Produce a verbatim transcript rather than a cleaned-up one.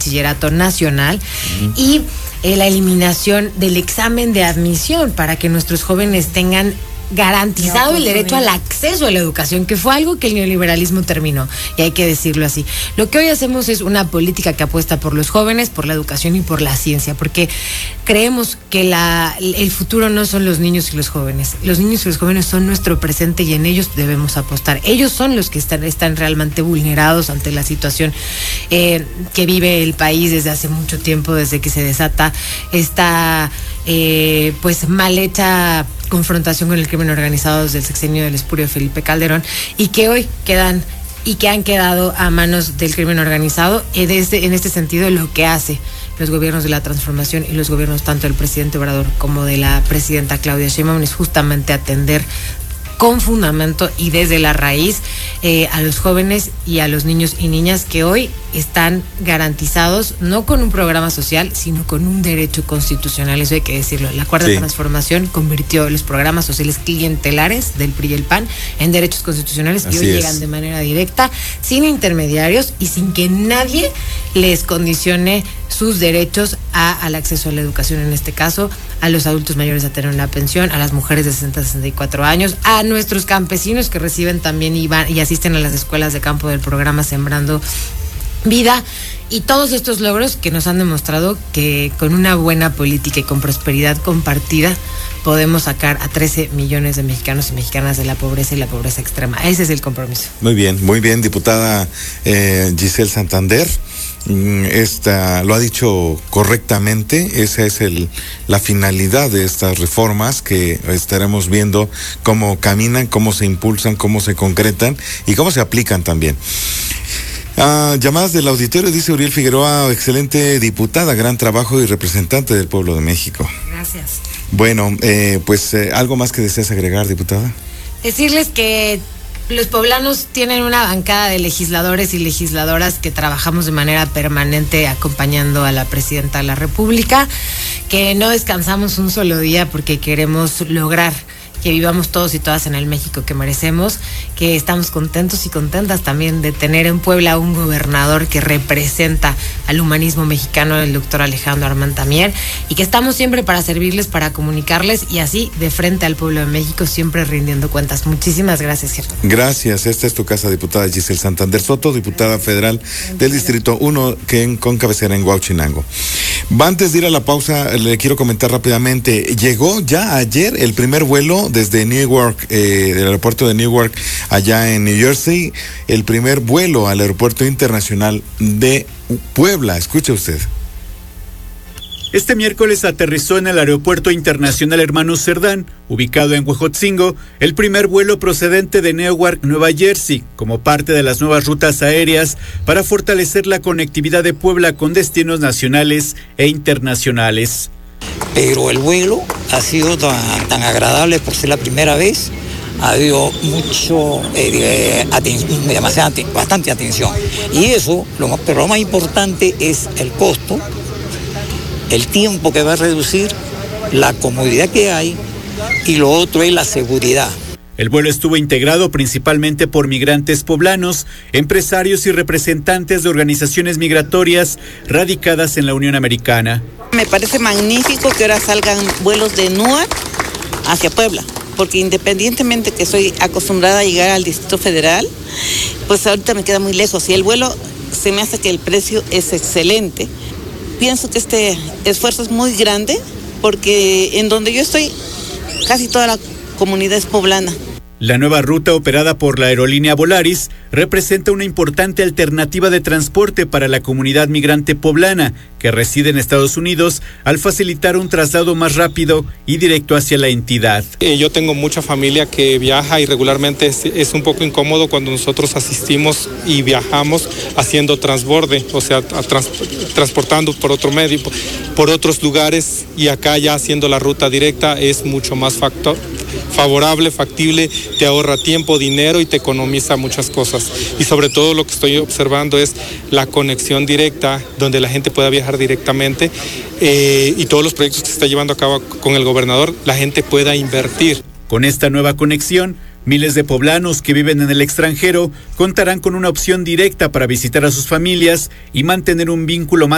bachillerato nacional uh-huh. y eh, la eliminación del examen de admisión para que nuestros jóvenes tengan garantizado el derecho al acceso a la educación, que fue algo que el neoliberalismo terminó, y hay que decirlo así. Lo que hoy hacemos es una política que apuesta por los jóvenes, por la educación y por la ciencia, porque creemos que la, el futuro no son los niños y los jóvenes. Los niños y los jóvenes son nuestro presente y en ellos debemos apostar. Ellos son los que están, están realmente vulnerados ante la situación eh, que vive el país desde hace mucho tiempo, desde que se desata esta eh, pues mal hecha confrontación con el crimen organizado desde el sexenio del espurio Felipe Calderón, y que hoy quedan y que han quedado a manos del crimen organizado. Y desde, en este sentido, lo que hace los gobiernos de la transformación y los gobiernos tanto del presidente Obrador como de la presidenta Claudia Sheinbaum es justamente atender con fundamento y desde la raíz eh, a los jóvenes y a los niños y niñas que hoy están garantizados no con un programa social, sino con un derecho constitucional. Eso hay que decirlo. La Cuarta sí. Transformación convirtió los programas sociales clientelares del P R I y el P A N en derechos constitucionales. Así y hoy es. Llegan de manera directa, sin intermediarios y sin que nadie les condicione sus derechos a, al acceso a la educación, en este caso, a los adultos mayores a tener una pensión, a las mujeres de sesenta a sesenta y cuatro años, a nuestros campesinos que reciben también y, van, y asisten a las escuelas de campo del programa Sembrando Vida, y todos estos logros que nos han demostrado que con una buena política y con prosperidad compartida podemos sacar a trece millones de mexicanos y mexicanas de la pobreza y la pobreza extrema. Ese es el compromiso. Muy bien, muy bien, diputada eh, Giselle Santander. Esta lo ha dicho correctamente. Esa es el la finalidad de estas reformas que estaremos viendo cómo caminan, cómo se impulsan, cómo se concretan y cómo se aplican también. Ah, llamadas del auditorio, dice Uriel Figueroa, excelente diputada, gran trabajo y representante del pueblo de México. Gracias. Bueno, eh, pues eh, algo más que deseas agregar, diputada. Decirles que los poblanos tienen una bancada de legisladores y legisladoras que trabajamos de manera permanente acompañando a la presidenta de la República, que no descansamos un solo día porque queremos lograr que vivamos todos y todas en el México que merecemos, que estamos contentos y contentas también de tener en Puebla un gobernador que representa al humanismo mexicano, el doctor Alejandro Armantamier, y que estamos siempre para servirles, para comunicarles y así de frente al pueblo de México, siempre rindiendo cuentas. Muchísimas gracias, jefe. Gracias. Esta es tu casa, diputada Giselle Santander Soto, diputada federal del Distrito uno, que en, con cabecera en Huauchinango. Antes de ir a la pausa, le quiero comentar rápidamente, llegó ya ayer el primer vuelo desde Newark, eh, del aeropuerto de Newark, allá en New Jersey, el primer vuelo al aeropuerto internacional de Puebla. Escuche usted. Este miércoles aterrizó en el Aeropuerto Internacional Hermanos Cerdán, ubicado en Huejotzingo, el primer vuelo procedente de Newark, Nueva Jersey, como parte de las nuevas rutas aéreas para fortalecer la conectividad de Puebla con destinos nacionales e internacionales. Pero el vuelo ha sido tan, tan agradable por ser la primera vez. Ha habido mucho, eh, aten- demasiada, bastante atención. Y eso, lo más, pero lo más importante es el costo, el tiempo que va a reducir, la comodidad que hay, y lo otro es la seguridad. El vuelo estuvo integrado principalmente por migrantes poblanos, empresarios y representantes de organizaciones migratorias radicadas en la Unión Americana. Me parece magnífico que ahora salgan vuelos de Newark hacia Puebla, porque independientemente que soy acostumbrada a llegar al Distrito Federal, pues ahorita me queda muy lejos y el vuelo se me hace que el precio es excelente. Pienso que este esfuerzo es muy grande porque en donde yo estoy casi toda la comunidad es poblana. La nueva ruta operada por la aerolínea Volaris representa una importante alternativa de transporte para la comunidad migrante poblana que reside en Estados Unidos al facilitar un traslado más rápido y directo hacia la entidad. Eh, yo tengo mucha familia que viaja y regularmente es, es un poco incómodo cuando nosotros asistimos y viajamos haciendo transborde, o sea, trans, transportando por otro medio, por, por otros lugares, y acá ya haciendo la ruta directa es mucho más factor, favorable, factible, te ahorra tiempo, dinero y te economiza muchas cosas. Y sobre todo lo que estoy observando es la conexión directa, donde la gente pueda viajar directamente eh, y todos los proyectos que se está llevando a cabo con el gobernador, la gente pueda invertir. Con esta nueva conexión, miles de poblanos que viven en el extranjero contarán con una opción directa para visitar a sus familias y mantener un vínculo más